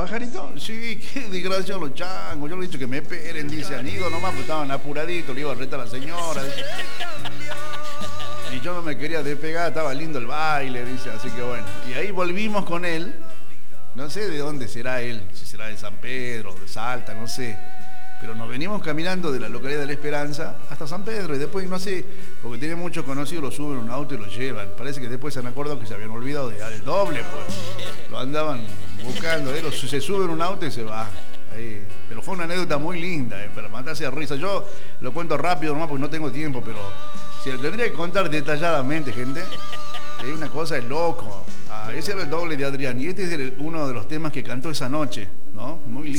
¿Pajarito? Sí, qué desgracia los changos. Yo le he dicho que me esperen, dice, han ido nomás, pues estaban apuraditos, le iba a retar a la señora. Y yo no me quería despegar, estaba lindo el baile, dice, así que bueno. Y ahí volvimos con él. No sé de dónde será él, si será de San Pedro, de Salta, no sé. Pero nos venimos caminando de la localidad de La Esperanza hasta San Pedro y después, no sé, porque tiene muchos conocidos, lo suben en un auto y lo llevan. Parece que después se han acordado que se habían olvidado de dar el doble, pues. Lo andaban buscando, se sube en un auto y se va. Ahí. Pero fue una anécdota muy linda, para matarse de risa. Yo lo cuento rápido nomás porque no tengo tiempo, pero si lo tendría que contar detalladamente, gente, es una cosa de loco. Ese era el doble de Adrián y este es uno de los temas que cantó esa noche, ¿no? Muy lindo.